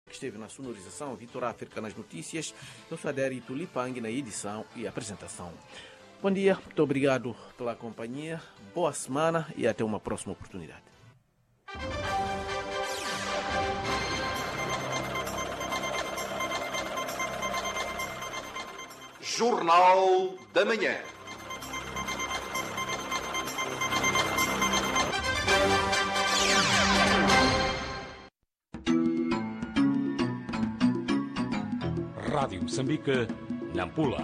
que esteve na sonorização, Vitor África nas notícias, eu sou Adério Tulipang na edição e apresentação. Bom dia, muito obrigado pela companhia, boa semana e até uma próxima oportunidade. Jornal da Manhã. Rádio Moçambique, Nampula.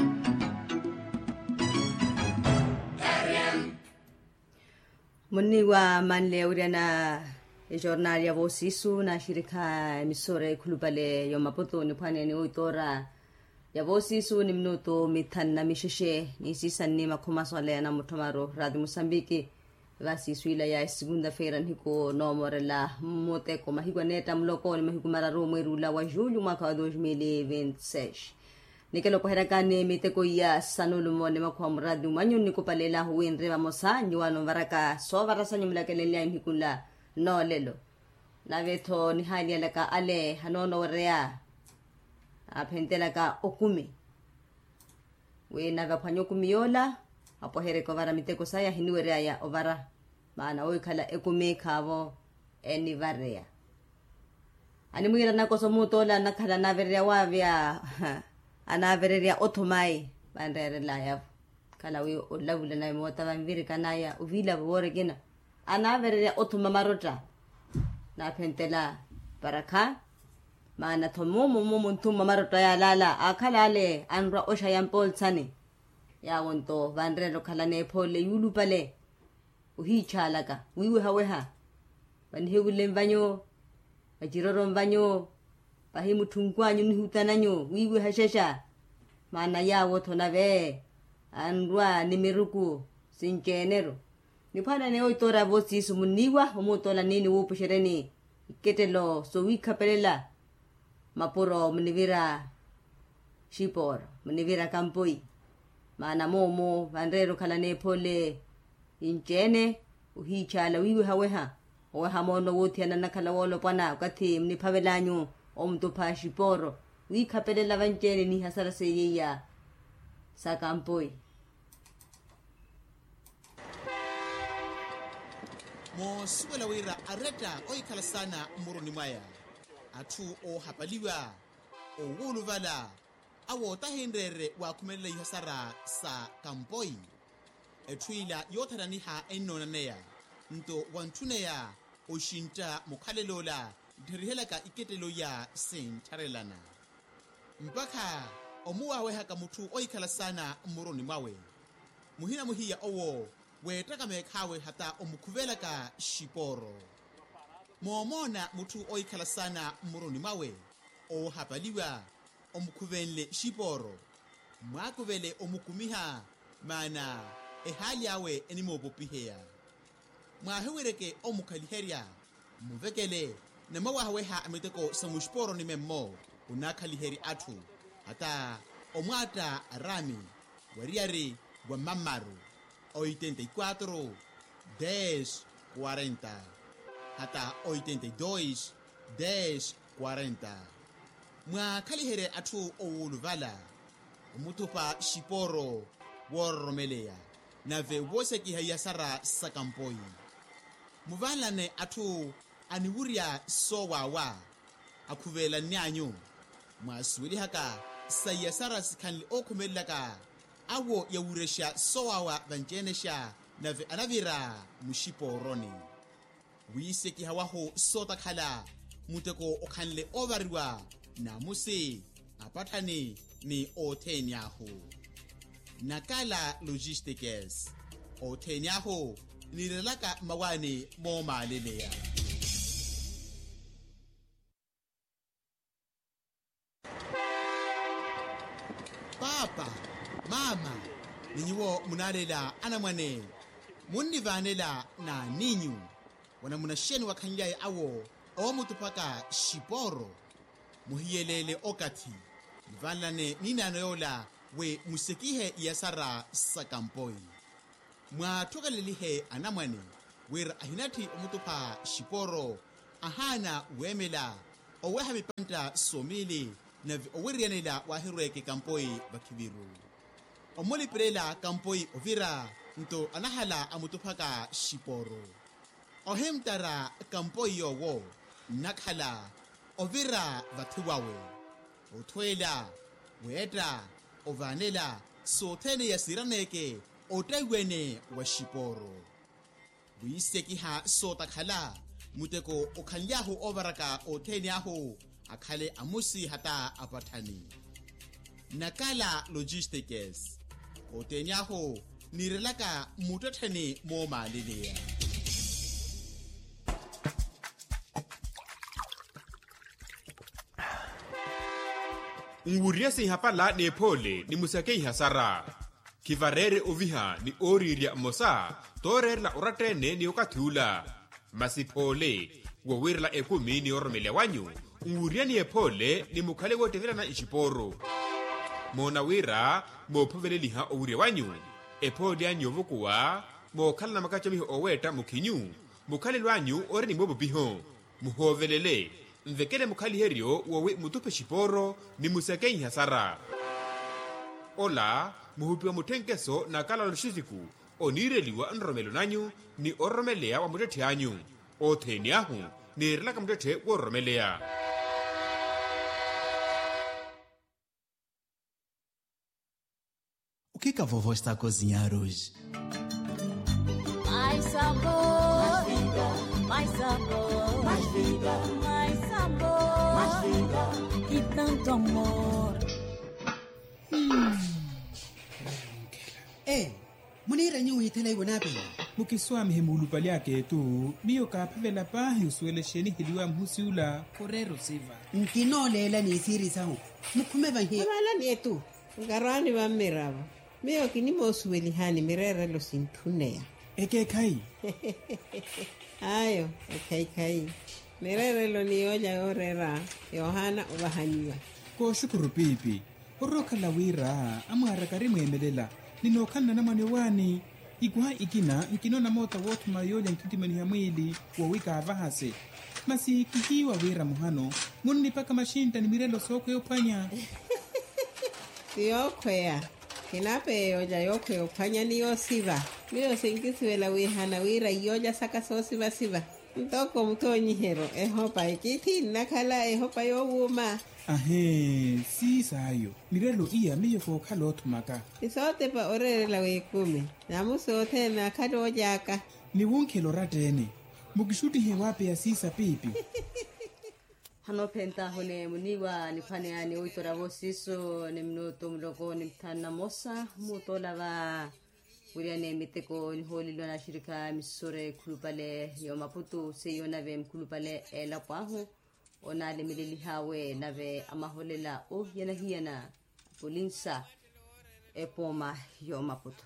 Muniwa manleuria na jornal ya Vosisu na shirika emisora kulubale yo Maputo ni pwane ni uitora ya Vosisu ni minuto mitan na misheshe ni sisan ni makumaswale na mutomaro Radio Moçambique Vasisu ila ya segunda-feira niko nomorela moteko mahigwa neta mloko ni mahigwa mararo mwerula wa julho mwaka wa 2026 nikelo kuherakane miteko ya sanulumo ne makwamradu manyu nikupalela huwinre bamosa nyuano varaka so varasa nyumlakelele nhikula no lelo navetho ni hali alaka ale hanono rea apentela ka okumi we na vapanyo kumiola apo hereko vara miteko saya hiniwerea ya ovara maana oikala ekumi kavo eni varea ani mwira nako somutola nakhala naverea wavya anavereria otomai banderela ya kala wi olavula na mota vanviri kanaya uvila bore gina anavereria otoma marota na pentela baraka maana tomomo ntuma marota ya lala akalale anra osha yampol tsani ya wonto vanrelo kala ne pole yulupale uhichalaka wiwe haweha banhewule mvanyo bajiroro mvanyo pahimu tungwanyu nihutananyo wiwe hashesha maana yawo tonave anrwa nimiruku sinkenero nipana ne oitora Vosisu muniwa omutola nini wupushereni iketelo so wikapelela mapuro munivira shipor munivira kampoi maana momo vandrero kala ne pole injene uhichala wiwe haweha oweha mono wotiana nakala wolo pana ukati mnipavelanyu omtupa shiporo wikapelela vanjene ni hasara seyeya sa kampoi mo suwela wira areta oikala sana muruni maya atu o hapaliwa o wuluvala awo tahendrere wa kumelela ihasara sa kampoi etwila yotharaniha ennonaneya nto wantuneya oshinta mukhalelola dhirihelaka iketelo ya sentharelana mpaka omuwawehaka muthu oikhala sana muruni mwawe muhina muhiya owo wettakamekhawe hata omukhuvelaka shiporo moomona muthu oikhala sana muruni mwawe ohapaliwa omukhuvenle shiporo mwakuvele omukumiha mana ehali yawe enimopopiheya mwahewereke omukhaliherya muvekele namawahaweha amiteko samushiporo ni memmo unakhaliheri athu hata omwata rami wariari wa mamaru 84 10 40 hata 82 10 40 mwakhalihere athu owuluvala omutupa shiporo woromeleya nave wosekiha yasara sakampoi muvalane athu aniwurya sowawa akhuvela nyanyu mwasuwelihaka sayasara sikhanli okhumelelaka awo yawuresha sowawa vanjenesha nave anavira mushiporoni wisekiha waho sotakhala muteko okhanle ovariwa namusi apathani ni othenyahu nakala logistics othenyahu nirelaka mawane momaleleya papa mama ninyiwo munalela anamwane munnivanela na ninyu wana munasheni wakhanyaye awo owamutupaka shiporo muhiyelele okati nivanlane ninanoyola we musekihe yasara sakampoi mwathokalelihe anamwane wera ahinathi omutupa shiporo ahana wemela oweha mipanta somili na owirianela wahirweke kampoi bakibiru omoliperela kampoi ovira nto anahala amutuphaka shiporo ohemtara kampoi yowo nakhala ovira bathiwawe othwela weta ovanela sothene yasiraneke otaiwene wa shiporo buisekiha sotakhala muteko okhanyahu obaraka othene ahu akhale amusi hata apathani nakala logistics othene ahu nirelaka mutathane mo maleleya nguriasi hapala ne phole ni musake hasara kivarere oviha ni oriria mosa torerla oratene ni okathula masiphole wowirla ekumi ni oromele wanyu nguriani ephole ni mukhale wotevela na ishiporo mona wira mophoveleliha owuria wanyu ephole anyovukuwa mokhala na makachamiho oweta mukhinyu mukhale lwanyu ore ni mobopiho muhovelele mvekele mukhali herio wowe mutupe shiporo ni musake hasara ola muhupiwa muthenkeso na kala lushiziku onireliwa nromelo nanyu ni oromelea wa mutethe anyu otheni ahu nirelaka mutethe woromelea O que a vovó está a cozinhar hoje? Mais sabor, mais vida, mais sabor, mais vida, mais sabor, mais vida e tanto amor. Munira nyu hitela ibonapi. mukiswami hemulupali yake tu miyo kaphavela pahi usuelesheni hiliwa mhusiula korero siva Nkinolela ni siri sahu. Mukhumeva hi. Abala nietu, ngarani wa miraba. Miyo kinimo suwelihani mirere lo sintunea. eke kai Ayo, kai. Mirere lo nioja orera, Yohana ubahaniwa. ko shukuru pipi oroka lawira amwarakari mwemelela ninokhanna na mwane wani igwa ikina nkinona mota wotu mayoja nkitimani ya mwili wawika avahase masi kihiwa wira muhano munni paka mashinta ni mirelo soko yopanya Yokwea, kinape yoja yokwe upanya niyo siva. Miyo sinkisiwela wihana wira yoja saka so siva. Ntoko mtonyi hero, ehopa ikiti nakala ehopa yowuma. ahe si sayo mirelo iya miyo fokhala othumaka Isote pa orere la wikume. Namusote na kado jaka. ni wonkhelo ratene mukishuti he wape ya sisa pipi hanophenta hone muniwa niphaneani uitora vosiso ni minuto mloko ni mthana mosa mutola va wiriane miteko ni holilo na shirika misore kulupale yo maputu seyo nave mkulupale lapwahu ona le milili hawe nave amaholela o yana hiana polinsa epoma yo maputu.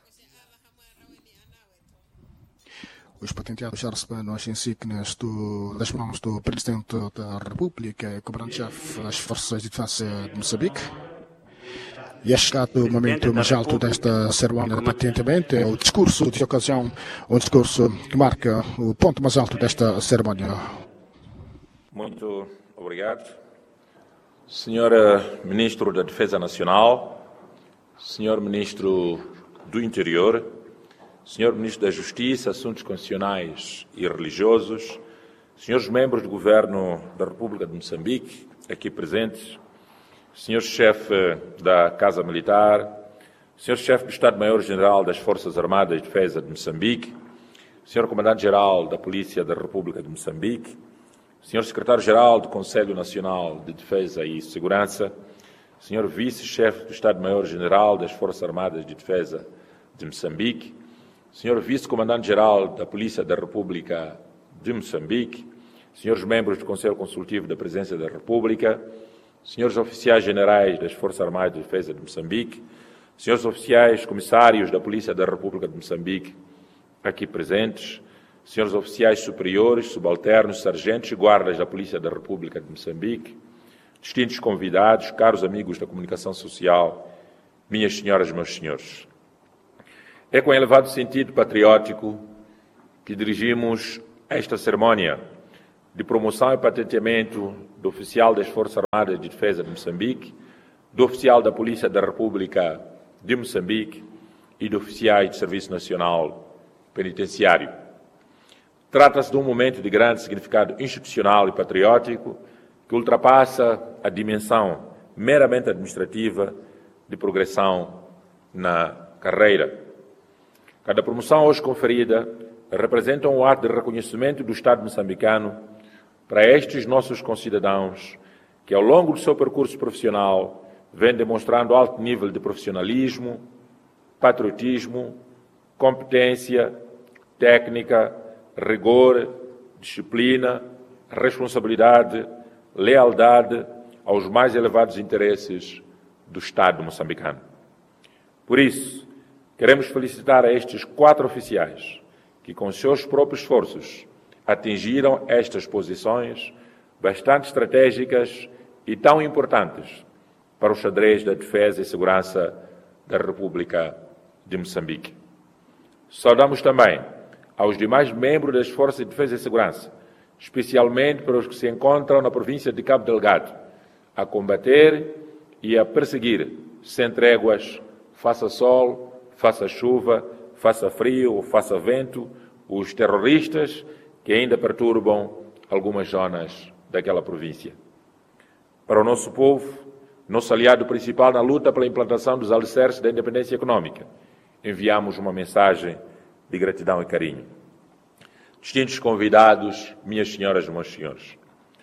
Os patenteados já recebendo as insígnias das mãos do Presidente da República, comandante-chefe das Forças de Defesa de Moçambique. E é chegado o momento mais alto desta cerimônia de patenteamento, o discurso de ocasião, um discurso que marca o ponto mais alto desta cerimônia. Muito obrigado. Senhora Ministro da Defesa Nacional, Senhor Ministro do Interior, Senhor Ministro da Justiça, Assuntos Constitucionais e Religiosos, Senhores Membros do Governo da República de Moçambique, aqui presentes, Senhor Chefe da Casa Militar, Senhor Chefe do Estado-Maior-General das Forças Armadas de Defesa de Moçambique, Senhor Comandante-Geral da Polícia da República de Moçambique, Senhor Secretário-Geral do Conselho Nacional de Defesa e Segurança, Senhor Vice-Chefe do Estado-Maior-General das Forças Armadas de Defesa de Moçambique, Senhor Vice-Comandante-Geral da Polícia da República de Moçambique, Senhores Membros do Conselho Consultivo da Presidência da República, Senhores Oficiais Generais das Forças Armadas de Defesa de Moçambique, Senhores Oficiais Comissários da Polícia da República de Moçambique, aqui presentes, Senhores Oficiais Superiores, Subalternos, Sargentos e Guardas da Polícia da República de Moçambique, distintos convidados, caros amigos da comunicação social, minhas senhoras e meus senhores. É com elevado sentido patriótico que dirigimos esta cerimónia de promoção e patenteamento do oficial das Forças Armadas de Defesa de Moçambique, do oficial da Polícia da República de Moçambique e de oficiais de Serviço Nacional Penitenciário. Trata-se de um momento de grande significado institucional e patriótico que ultrapassa a dimensão meramente administrativa de progressão na carreira. Cada promoção hoje conferida representa um ato de reconhecimento do Estado moçambicano para estes nossos concidadãos que, ao longo do seu percurso profissional, vêm demonstrando alto nível de profissionalismo, patriotismo, competência, técnica, rigor, disciplina, responsabilidade, lealdade aos mais elevados interesses do Estado moçambicano. Por isso, queremos felicitar a estes 4 oficiais que, com seus próprios esforços, atingiram estas posições bastante estratégicas e tão importantes para o xadrez da defesa e segurança da República de Moçambique. Saudamos também aos demais membros das Forças de Defesa e Segurança, especialmente para os que se encontram na província de Cabo Delgado, a combater e a perseguir, sem tréguas, faça sol, faça chuva, faça frio ou faça vento, os terroristas que ainda perturbam algumas zonas daquela província. Para o nosso povo, nosso aliado principal na luta pela implantação dos alicerces da independência econômica, enviamos uma mensagem de gratidão e carinho. Distintos convidados, minhas senhoras e meus senhores,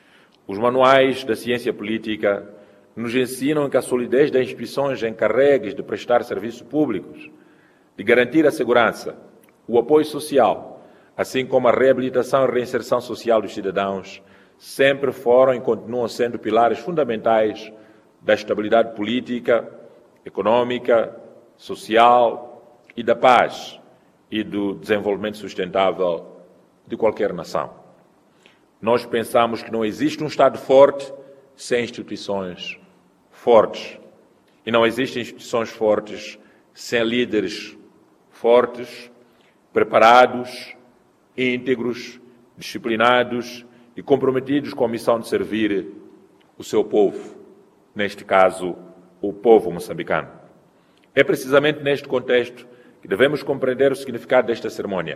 os manuais da ciência política nos ensinam que a solidez das instituições encarregues de prestar serviços públicos, de garantir a segurança, o apoio social, assim como a reabilitação e reinserção social dos cidadãos, sempre foram e continuam sendo pilares fundamentais da estabilidade política, econômica, social e da paz e do desenvolvimento sustentável de qualquer nação. Nós pensamos que não existe um Estado forte sem instituições fortes. E não existem instituições fortes sem líderes fortes, preparados, íntegros, disciplinados e comprometidos com a missão de servir o seu povo, neste caso, o povo moçambicano. É precisamente neste contexto que devemos compreender o significado desta cerimônia.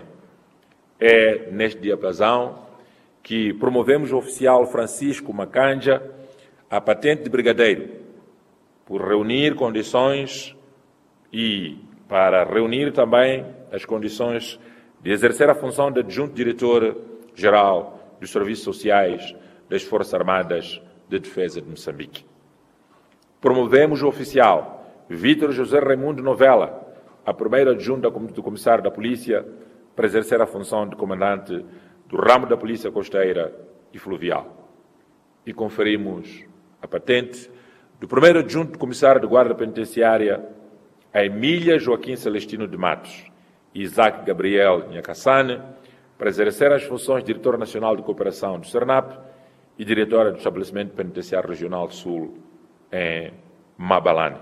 É neste diapasão que promovemos o oficial Francisco Macanja a patente de brigadeiro, por reunir condições e para reunir também as condições de exercer a função de adjunto diretor-geral dos Serviços Sociais das Forças Armadas de Defesa de Moçambique. Promovemos o oficial Vítor José Raimundo Novella, a primeira adjunta do Comissário da Polícia, para exercer a função de comandante do ramo da Polícia Costeira e Fluvial. E conferimos a patente do primeiro adjunto do Comissário de Guarda Penitenciária a Emília Joaquim Celestino de Matos e Isaac Gabriel Nhacassane, para exercer as funções de Diretor Nacional de Cooperação do CERNAP e Diretora do Estabelecimento Penitenciário Regional Sul em Mabalane.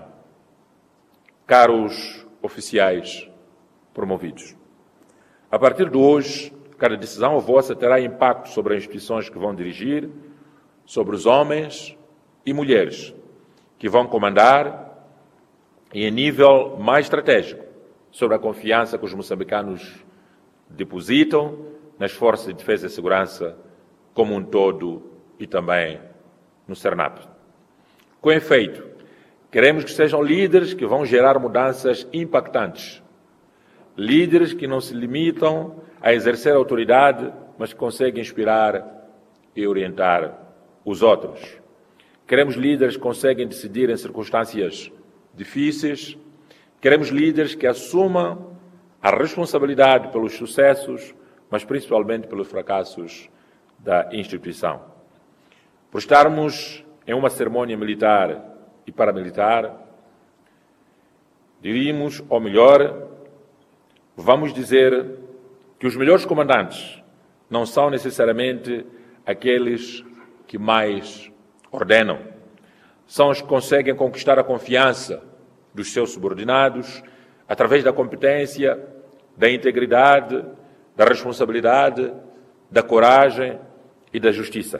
Caros oficiais promovidos, a partir de hoje, cada decisão vossa terá impacto sobre as instituições que vão dirigir, sobre os homens e mulheres que vão comandar e, em nível mais estratégico, sobre a confiança que os moçambicanos depositam nas forças de defesa e segurança como um todo e também no CERNAP. Com efeito, queremos que sejam líderes que vão gerar mudanças impactantes. Líderes que não se limitam a exercer autoridade, mas que conseguem inspirar e orientar os outros. Queremos líderes que conseguem decidir em circunstâncias difíceis. Queremos líderes que assumam a responsabilidade pelos sucessos, mas principalmente pelos fracassos da instituição. Por estarmos em uma cerimônia militar e paramilitar, diríamos, ou melhor, vamos dizer que os melhores comandantes não são necessariamente aqueles que mais ordenam. São os que conseguem conquistar a confiança dos seus subordinados através da competência, da integridade, da responsabilidade, da coragem e da justiça.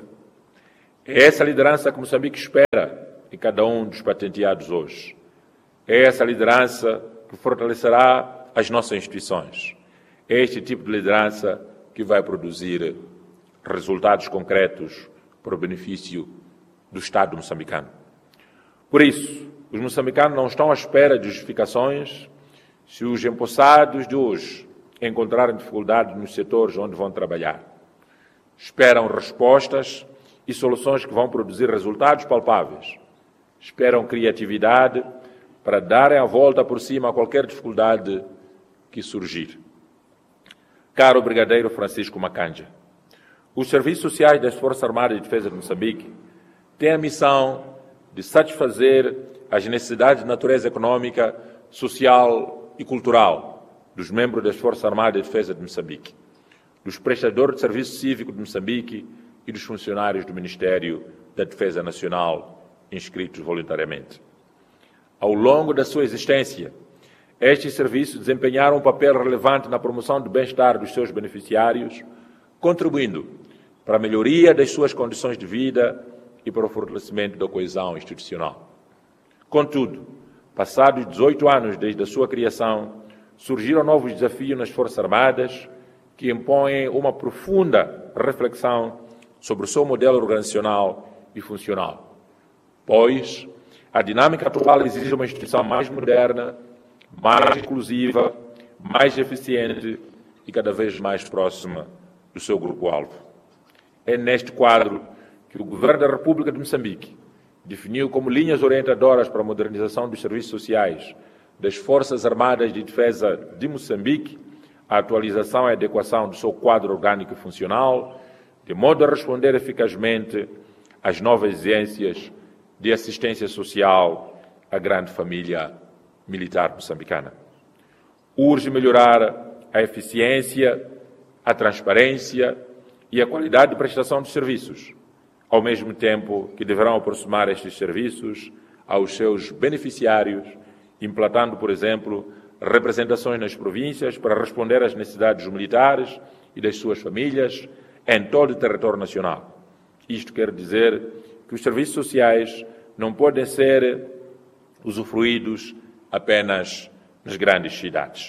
É essa liderança que Moçambique espera em cada um dos patenteados hoje. É essa liderança que fortalecerá as nossas instituições. É este tipo de liderança que vai produzir resultados concretos para o benefício do Estado moçambicano. Por isso, os moçambicanos não estão à espera de justificações se os empossados de hoje encontrarem dificuldades nos setores onde vão trabalhar. Esperam respostas e soluções que vão produzir resultados palpáveis. Esperam criatividade para darem a volta por cima a qualquer dificuldade que surgir. Caro Brigadeiro Francisco Macanja, os serviços sociais das Forças Armadas de Defesa de Moçambique têm a missão de satisfazer as necessidades de natureza econômica, social e cultural dos membros das Forças Armadas de Defesa de Moçambique, dos prestadores de serviço cívico de Moçambique e dos funcionários do Ministério da Defesa Nacional inscritos voluntariamente. Ao longo da sua existência, estes serviços desempenharam um papel relevante na promoção do bem-estar dos seus beneficiários, contribuindo para a melhoria das suas condições de vida e para o fortalecimento da coesão institucional. Contudo, passados 18 anos desde a sua criação, surgiram novos desafios nas Forças Armadas que impõem uma profunda reflexão sobre o seu modelo organizacional e funcional, pois a dinâmica atual exige uma instituição mais moderna, mais inclusiva, mais eficiente e cada vez mais próxima do seu grupo-alvo. É neste quadro que o Governo da República de Moçambique definiu como linhas orientadoras para a modernização dos serviços sociais das Forças Armadas de Defesa de Moçambique a atualização e adequação do seu quadro orgânico e funcional, de modo a responder eficazmente às novas exigências de assistência social à grande família militar moçambicana. Urge melhorar a eficiência, a transparência e a qualidade de prestação dos serviços, ao mesmo tempo que deverão aproximar estes serviços aos seus beneficiários, implantando, por exemplo, representações nas províncias para responder às necessidades dos militares e das suas famílias em todo o território nacional. Isto quer dizer que os serviços sociais não podem ser usufruídos apenas nas grandes cidades.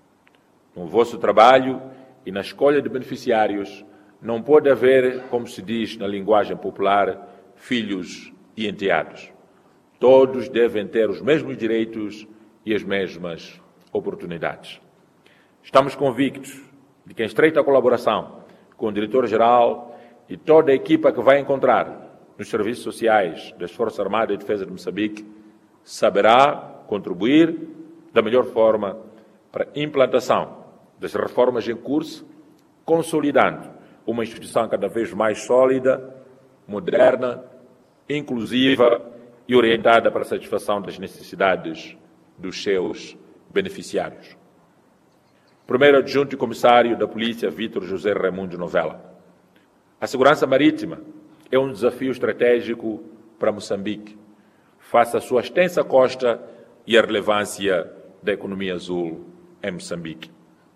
No vosso trabalho e na escolha de beneficiários, não pode haver, como se diz na linguagem popular, filhos e enteados. Todos devem ter os mesmos direitos e as mesmas oportunidades. Estamos convictos de que, em estreita colaboração com o diretor-geral e toda a equipa que vai encontrar nos serviços sociais das Forças Armadas de Defesa de Moçambique, saberá contribuir da melhor forma para a implantação das reformas em curso, consolidando uma instituição cada vez mais sólida, moderna, inclusiva e orientada para a satisfação das necessidades dos seus beneficiários. Primeiro adjunto e comissário da Polícia, Vítor José Raimundo Novella. A segurança marítima é um desafio estratégico para Moçambique, face à sua extensa costa e à relevância da economia azul em Moçambique.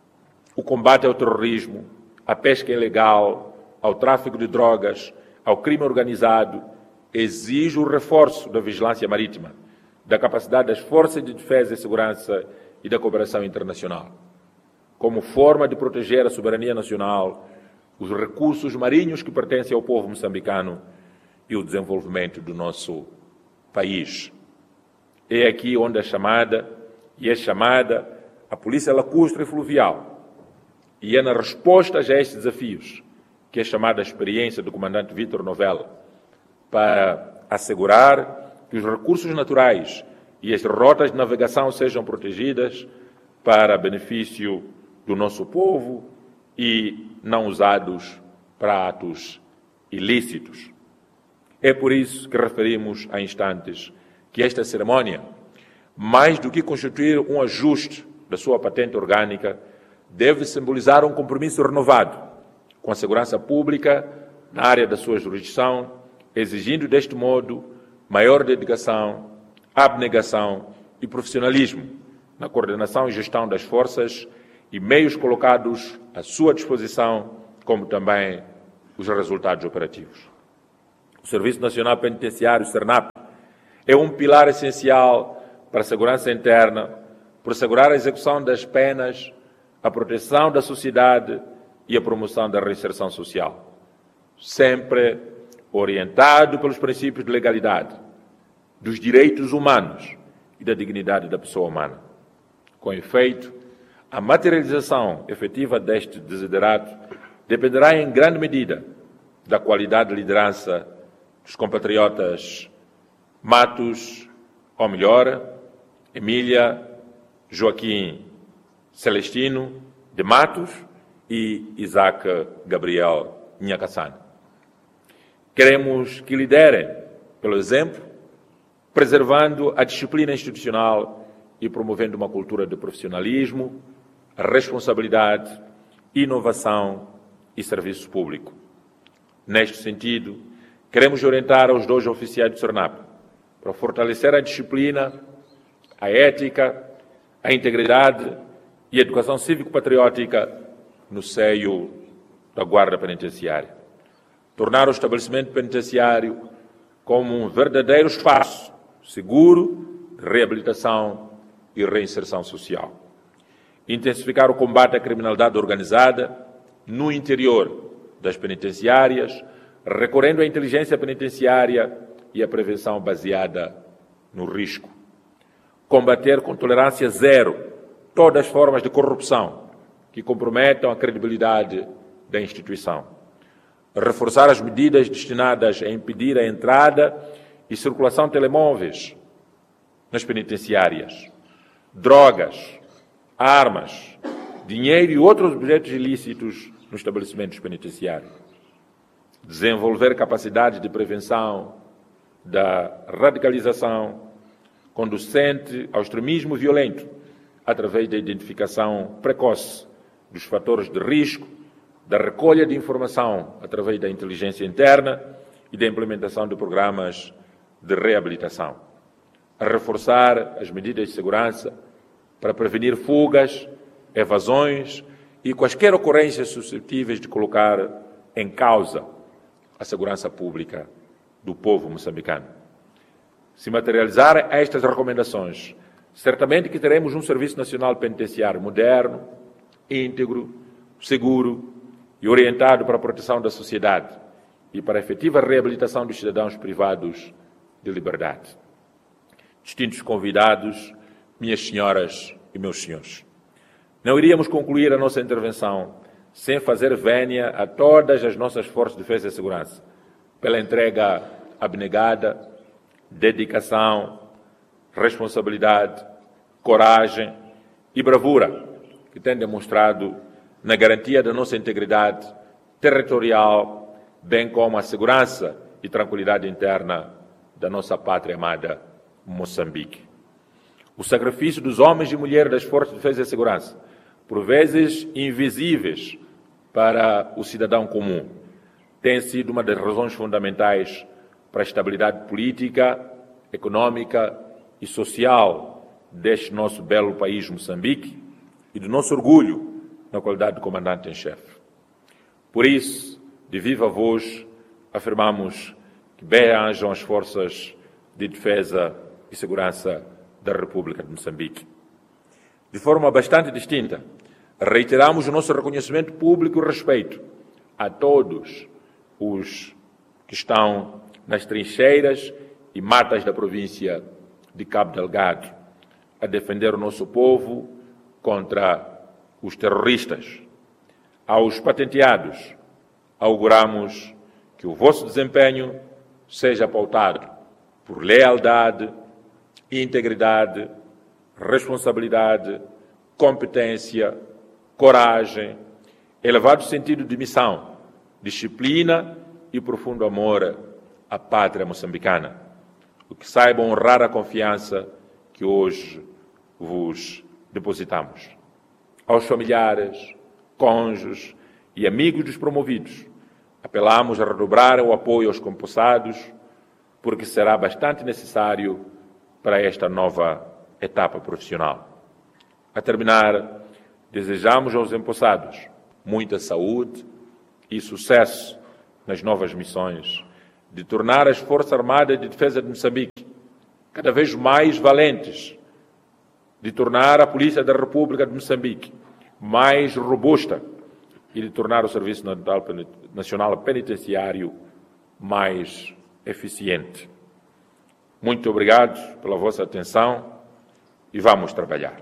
O combate ao terrorismo, à pesca ilegal, ao tráfico de drogas, ao crime organizado, exige o reforço da vigilância marítima, da capacidade das forças de defesa e segurança e da cooperação internacional, como forma de proteger a soberania nacional, os recursos marinhos que pertencem ao povo moçambicano e o desenvolvimento do nosso país. É aqui onde a Polícia Lacustre e Fluvial, e é na resposta a estes desafios que é chamada a experiência do comandante Vítor Novella para assegurar que os recursos naturais e as rotas de navegação sejam protegidas para benefício do nosso povo e não usados para atos ilícitos. É por isso que referimos há instantes que esta cerimônia, mais do que constituir um ajuste da sua patente orgânica, deve simbolizar um compromisso renovado com a segurança pública na área da sua jurisdição, exigindo deste modo maior dedicação, abnegação e profissionalismo na coordenação e gestão das forças e meios colocados à sua disposição, como também os resultados operativos. O Serviço Nacional Penitenciário, SERNAP, é um pilar essencial para a segurança interna, por assegurar a execução das penas, a proteção da sociedade e a promoção da reinserção social, sempre orientado pelos princípios de legalidade, dos direitos humanos e da dignidade da pessoa humana. Com efeito, a materialização efetiva deste desiderato dependerá em grande medida da qualidade de liderança dos compatriotas Matos, ou melhor, Emília Joaquim Celestino de Matos e Isaac Gabriel Nhacassane. Queremos que liderem pelo exemplo, preservando a disciplina institucional e promovendo uma cultura de profissionalismo, responsabilidade, inovação e serviço público. Neste sentido, queremos orientar aos 2 oficiais do SERNAP para fortalecer a disciplina, a ética, a integridade e a educação cívico-patriótica no seio da Guarda Penitenciária. Tornar o estabelecimento penitenciário como um verdadeiro espaço seguro de reabilitação e reinserção social. Intensificar o combate à criminalidade organizada no interior das penitenciárias, recorrendo à inteligência penitenciária e à prevenção baseada no risco. Combater com tolerância zero todas as formas de corrupção que comprometam a credibilidade da instituição. Reforçar as medidas destinadas a impedir a entrada e circulação de telemóveis nas penitenciárias, drogas, armas, dinheiro e outros objetos ilícitos nos estabelecimentos penitenciários. Desenvolver capacidade de prevenção da radicalização conducente ao extremismo violento através da identificação precoce dos fatores de risco, da recolha de informação através da inteligência interna e da implementação de programas de reabilitação. A reforçar as medidas de segurança para prevenir fugas, evasões e quaisquer ocorrências suscetíveis de colocar em causa a segurança pública do povo moçambicano. Se materializar estas recomendações, certamente que teremos um Serviço Nacional Penitenciário moderno, íntegro, seguro e orientado para a proteção da sociedade e para a efetiva reabilitação dos cidadãos privados de liberdade. Distintos convidados, minhas senhoras e meus senhores, não iríamos concluir a nossa intervenção sem fazer vénia a todas as nossas forças de defesa e segurança, pela entrega abnegada, dedicação, responsabilidade, coragem e bravura que têm demonstrado na garantia da nossa integridade territorial, bem como a segurança e tranquilidade interna da nossa pátria amada Moçambique. O sacrifício dos homens e mulheres das forças de defesa e segurança, por vezes invisíveis para o cidadão comum, tem sido uma das razões fundamentais para a estabilidade política, econômica e social deste nosso belo país Moçambique e do nosso orgulho na qualidade de comandante em chefe. Por isso, de viva voz, afirmamos que bem-ajam as forças de defesa e segurança da República de Moçambique. De forma bastante distinta, reiteramos o nosso reconhecimento público e respeito a todos os que estão nas trincheiras e matas da província de Cabo Delgado, a defender o nosso povo contra os terroristas. Aos patenteados, auguramos que o vosso desempenho seja pautado por lealdade, integridade, responsabilidade, competência, coragem, elevado sentido de missão, disciplina e profundo amor à pátria moçambicana, o que saiba honrar a confiança que hoje vos depositamos. Aos familiares, cônjuges e amigos dos promovidos, apelamos a redobrar o apoio aos compossados, porque será bastante necessário para esta nova etapa profissional. A terminar, desejamos aos empossados muita saúde e sucesso nas novas missões, de tornar as Forças Armadas de Defesa de Moçambique cada vez mais valentes, de tornar a Polícia da República de Moçambique mais robusta e de tornar o Serviço Nacional Penitenciário mais eficiente. Muito obrigado pela vossa atenção e vamos trabalhar.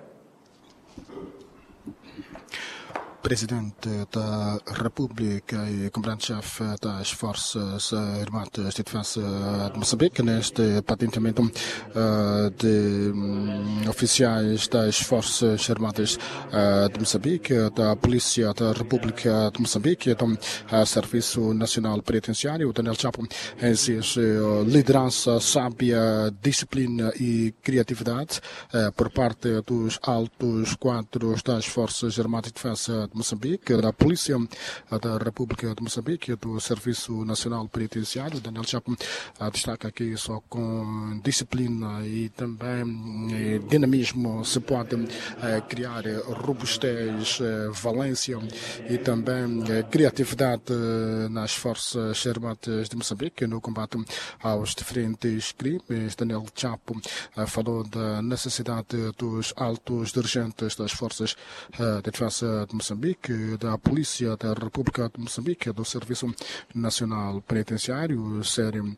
Presidente da República e comandante-chefe das Forças Armadas de Defesa de Moçambique, neste patenteamento de oficiais das Forças Armadas de Moçambique, da Polícia da República de Moçambique, do Serviço Nacional Penitenciário. Daniel Chapo exige liderança, sábia, disciplina e criatividade por parte dos altos quadros das Forças Armadas de Defesa de Moçambique, da Polícia da República de Moçambique, do Serviço Nacional Penitenciário. Daniel Chapo destaca que só com disciplina e também dinamismo se pode criar robustez, valência e também criatividade nas Forças Armadas de Moçambique no combate aos diferentes crimes. Daniel Chapo falou da necessidade dos altos dirigentes das Forças de Defesa de Moçambique, da Polícia da República de Moçambique, do Serviço Nacional Penitenciário, serem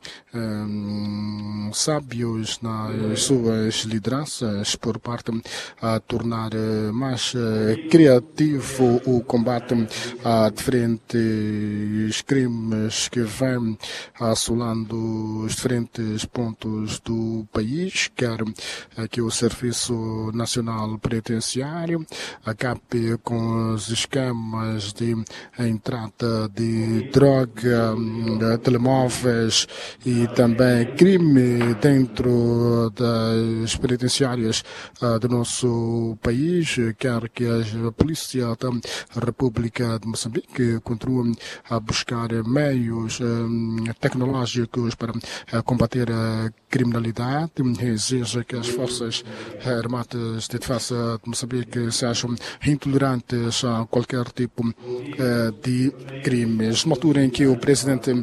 sábios nas suas lideranças por parte a tornar mais criativo o combate a diferentes crimes que vêm assolando os diferentes pontos do país. Quer que o Serviço Nacional Penitenciário acabe com os esquemas de entrada de droga, telemóveis e também crime dentro das penitenciárias do nosso país. Quer que a Polícia da República de Moçambique continue a buscar meios tecnológicos para combater a criminalidade. Exige que as Forças Armadas de Defesa de Moçambique sejam intolerantes a qualquer tipo de crimes. Na altura em que o Presidente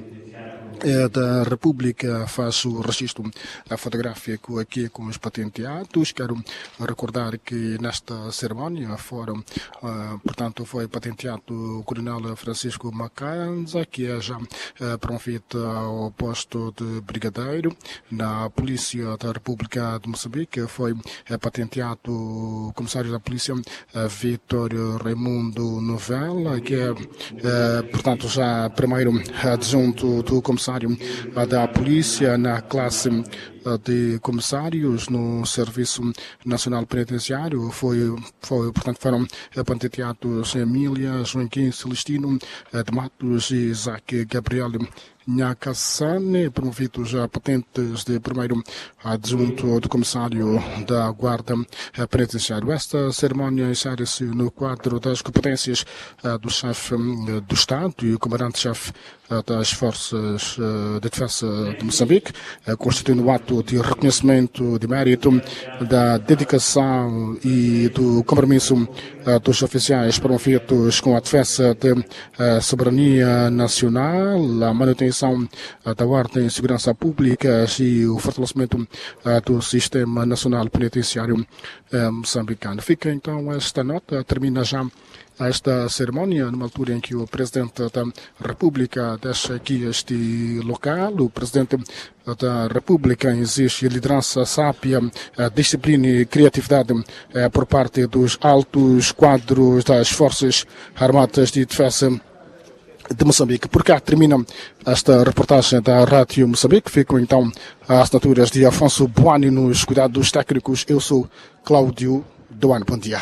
da República faz o registro fotográfico aqui com os patenteados. Quero recordar que nesta cerimónia foram, portanto, foi patenteado o Coronel Francisco Macanza, que é já promovido ao posto de brigadeiro. Na Polícia da República de Moçambique foi patenteado o Comissário da Polícia Vítor Raimundo Novella, que é, portanto, já primeiro adjunto do Comissário da Polícia na classe de comissários no Serviço Nacional Penitenciário. Portanto, foram patenteados Emília Joaquim Celestino de Matos e Isaac Gabriel Nhakassane, promovidos a patentes de primeiro adjunto do Comissário da Guarda Penitenciária. Esta cerimónia insere-se no quadro das competências do chefe do Estado e o comandante-chefe das Forças de Defesa de Moçambique, constituindo o ato de reconhecimento de mérito, da dedicação e do compromisso dos oficiais promovidos com a defesa da soberania nacional, a manutenção da ordem e segurança públicas e o fortalecimento do sistema nacional penitenciário moçambicano. Fica então esta nota, termina já esta cerimónia, numa altura em que o Presidente da República deixa aqui este local. O Presidente da República exige liderança sábia, disciplina e criatividade por parte dos altos quadros das Forças Armadas de Defesa de Moçambique. Por cá termina esta reportagem da Rádio Moçambique. Ficam então as assinaturas de Afonso Boani nos cuidados técnicos. Eu sou Cláudio Doane. Bom dia.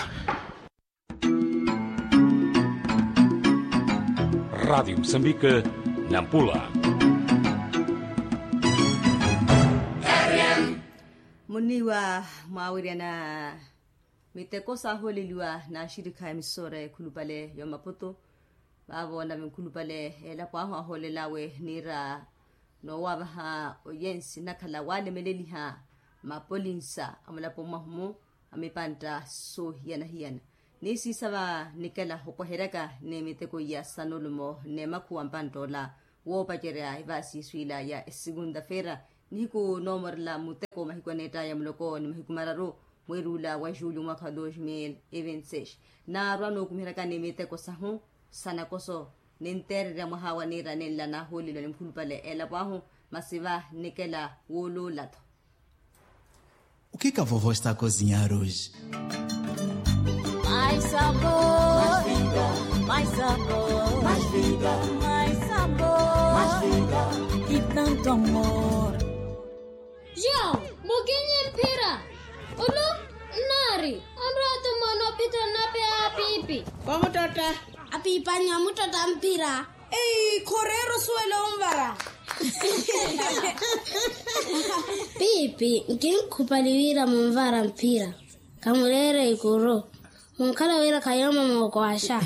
Rádio Moçambique, Nampula. Muniwa mawiriana mitekosa holiliwa na shirika emisore kulupale ya Maputo babo na kulupale ela kwa holelawe nira no wabaha oyensi nakala wale meleliha mapolinsa amalapo mahumu amepanta so hiana nisi saba nikala hopoheraka ne miteko ya sanolumo ne makuwa mpandola wo pajerea ibasi suila ya segunda-feira niku nomor la muteko mahikwaneta ya mloko ni mahikumararu mwerula wa julho mwaka 2026 na rwano kumhiraka ni miteko sahu sana koso ninter ya mahawa nira nila na huli lo nimkulpale ela bahu masiva nikela wolo lato. O que a vovó está a cozinhar hoje? Mais sabor, mais vida, mais sabor, mais vida, mais sabor, mais vida e tanto amor. João, moginha pira. Ulu, nari, amrato mano pita nape a pipi. Como tota? A pipa nyamuta tampira. Ei, correro suelo umbara. Pipi, ngin kupaliwira mumvara mpira. Kamurere ikuro. Munkala wira kayoma mwakwasha.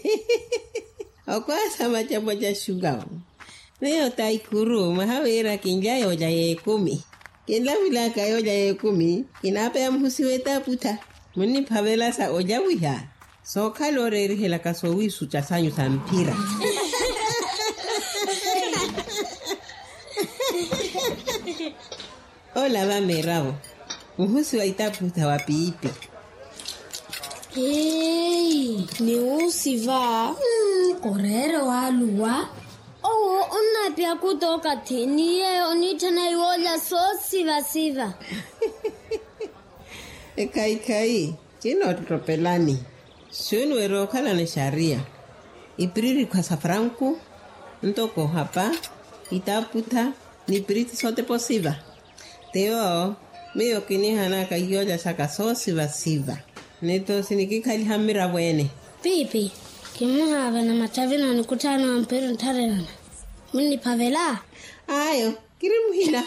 Okwasa machabo cha shugao. Leo taikuru mahawira kinjayo ja yekumi. Kila wila kayo ja yekumi. Kinape ya mhusiweta puta. Muni pavela sa ojawiha. So kalore rihela kasowisu cha sanyu sa mpira. Hola va merao. Mhusi wa itaputa wa piipi. Hey, ni usiva. Korere wa luwa. Oh, unapia kutoka tiniye onitana iwola so siva. Kai. Chino tropelani. Shunu erokala na sharia. Ipiriri kwa safranku. Ntoko hapa. Itaputa. Ni piriti sote posiva. Teo. Meyo kini hanaka yoja saka so siva. Neto sinikikali hamira wene. Pipi. Kimuhava na matavina nikutana wa mpira ntarelana. Muni pavela. Ayo. Kirimuhina.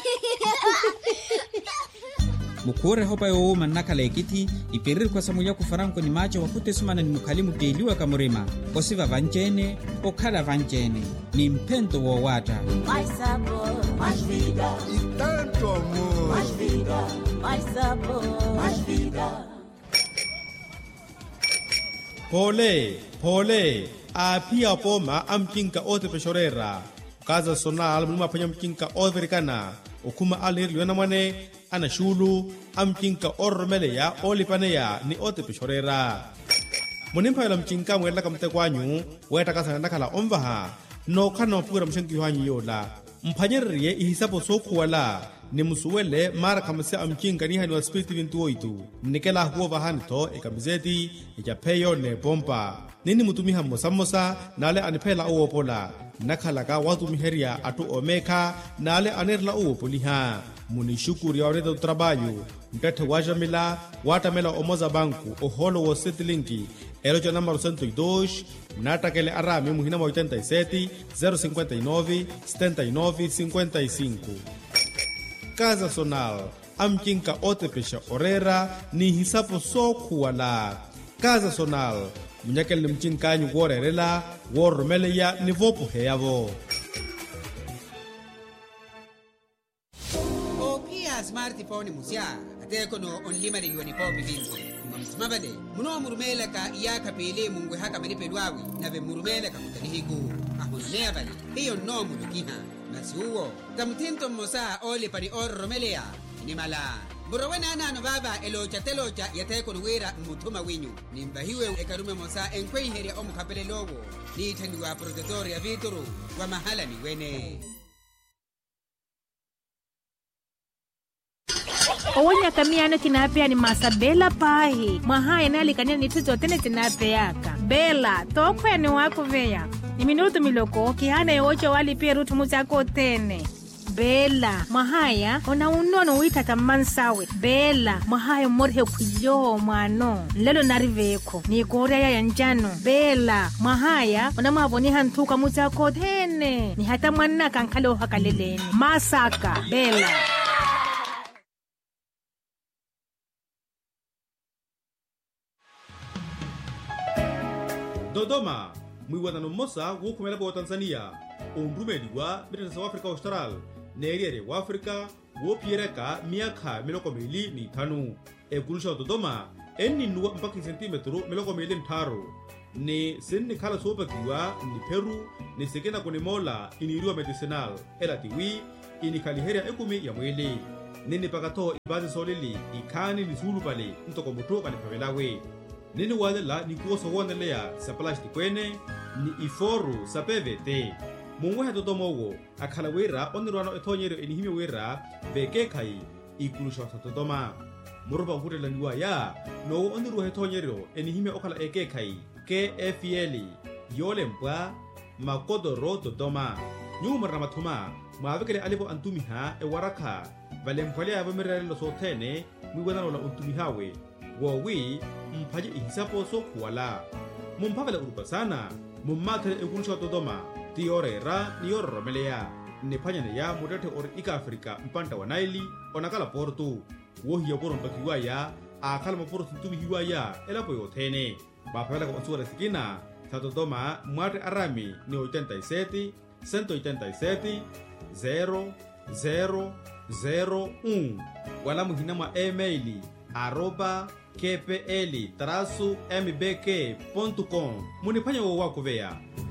mukure hopa yo manaka lekiti ipirir kwa samuya kufaranko ni macho wakute sumana ni mukalimu deliwa kamurima osiva vanjene okhala vanjene ni mpento wo wata. Mais sabor, mais vida e tanto amor. Mais vida, mais sabor, mais vida. Pole apia poma amkinka ote peshorera kaza sonal mlima panya mkinka overikana ukuma alir liona mwane ana shulu amkinka ormele ya olipane ya ni ote peshorera munimpa yala mkinka mwela kamte kwanyu weta kasa nakala omvaha no kana pura mshenki hanyi yola mpanyeriye ihisapo sokuwala ni musuwele mara kamase amkinka ni hani wa spiriti vintu oitu nikela huwa hanto ekamizeti ejapeyo ne pompa nini mutumiha mosamosa nale anipela uopola nakhalaka watumiheria atu omeka nale anerla uopoliha munishukuri yaoreta utrabalho mtethe wajamila watamela omoza banku oholo wo setlinki eloja número 102 natakele arame muhina 87 059 79 55 Casa Sonal amkinka otepesha orera ni hisapo sokuwala Casa Sonal munyakele mchinkanyu worerela wormeleya ni vopo heyavo. Opia smartphone musya ateko no onlima liwani popi vinzi mumsmabale muno murumela ka iyaka pele mungwe haka manipe lwawi nave murumela ka kutanihigu ahonea bale hiyo no mulukiha nasuwo tamtinto mosa ole pani orromelea ni mala Burowena nano baba elocha telocha yateko nuwira mutuma winyu nimbahiwe ekarume mosa enkwe heria omukapele lowo ni tendiwa protector ya vituru wa mahala ni wene Owonya kamiano kinapea ni masabela pahi mahaya nali kanya ni tuzo tene tinapeyaka bela tokwe ni wako veya ni minuto miloko kihana yocho wali pia rutu muzako tene Bela mahaya ona unono witata mansawe Bela mahaya morhe kuyo mwano lelo nariveko ni korea ya njano Bela mahaya ona maboni hantuka muzako tene ni hata mwana kankalo hakaleleni masaka Bela Dodoma mwiwatano mosa wukumela wa Tanzania undumeliwa British South Africa Austral neriere wa Africa wopiereka miaka 25 egulusha Dodoma eni nuwa mpaka centimetro 25 ni sinni khala sopakiwa ni Peru ni sekena kunimola iniriwa medicinal ela tiwi ini kaliheria ekumi ya mwili nini pakato ibazi solili ikani ni sulu pale ntoko mutoka ni pavelawe nini walela ni kuoso wonelea sa plastic kwene ni iforu sa PVT mungwe hatotomowo akhala wera onirwano ethonyero enihime wera veke kai ikulusha satotoma murupa hurela niwa ya no onirwa ethonyero enihime okhala eke kai KFL yole mpwa makodoro totoma nyumara mathuma mwavekele alipo antumiha ewaraka vale mpwale avamerele lo sotene mwiwanano la untumihawe wowi mphaje ihisapo sokuwala mumphavela urupa sana mummathele ekunsha totoma tiyorera niyororomelea niphanyane ya mutete ori ika Afrika mpanta wa Naili onakala portu wohiya porompakiwaya akhala maporo sintumihiwaya elapo yothene maphavela kwa onsuwala sikina Satotoma mwate arami ni 87 187 0001 wala muhina mwa emaili @kpl-mbk.com munipanya wo wako veya